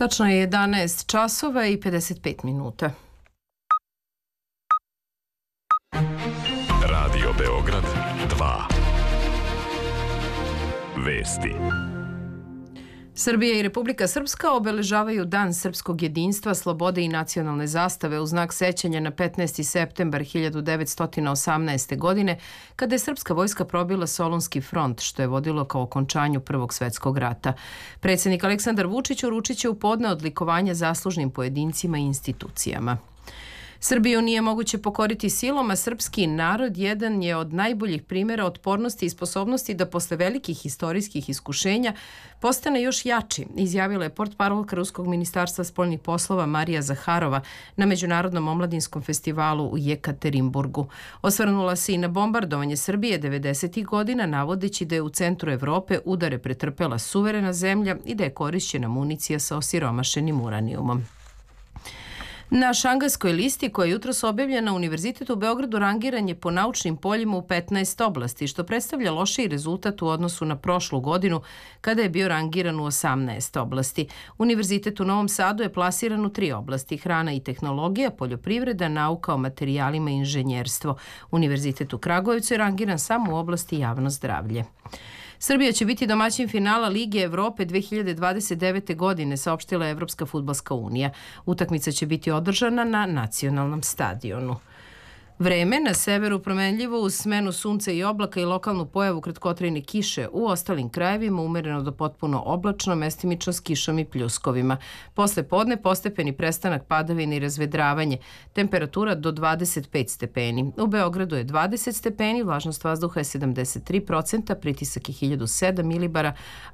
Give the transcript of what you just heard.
Tačno je 11 časova i 55 minuta. Radio Beograd 2. Vesti. Srbija i Republika Srpska obeležavaju Dan srpskog jedinstva, slobode i nacionalne zastave u znak sećanja na 15. septembar 1918. godine, kada je srpska vojska probila Solunski front, što je vodilo ka okončanju Prvog svetskog rata. Predsjednik Aleksandar Vučić uručit će u podne odlikovanja zaslužnim pojedincima i institucijama. Srbiju nije moguće pokoriti silom, a srpski narod jedan je od najboljih primjera otpornosti i sposobnosti da posle velikih istorijskih iskušenja postane još jači, izjavila je portparolka Ruskog ministarstva spoljnih poslova Marija Zaharova na Međunarodnom omladinskom festivalu u Jekaterinburgu. Osvrnula se i na bombardovanje Srbije 90. godina, navodeći da je u centru Evrope udare pretrpela suverena zemlja i da je korišćena municija sa osiromašenim uranijumom. Na Šangajskoj listi, koja je jutros objavljena, Univerzitet u Beogradu rangiran je po naučnim poljima u 15 oblasti, što predstavlja lošiji rezultat u odnosu na prošlu godinu, kada je bio rangiran u 18 oblasti. Univerzitet u Novom Sadu je plasiran u 3 oblasti: hrana i tehnologija, poljoprivreda, nauka o materijalima i inženjerstvo. Univerzitet u Kragujevcu je rangiran samo u oblasti javno zdravlje. Srbija će biti domaćin finala Lige Evrope 2029. godine, saopštila je Evropska fudbalska unija. Utakmica će biti održana na nacionalnom stadionu. Vreme na severu promenljivo uz smenu sunca i oblaka i lokalnu pojavu kratkotrajne kiše. U ostalim krajevima umereno do potpuno oblačno, mestimično s kišom i pljuskovima. Posle podne postepeni prestanak padavine i razvedravanje. Temperatura do 25 stepeni. U Beogradu je 20 stepeni, vlažnost vazduha je 73%, pritisak je 1007 milibara,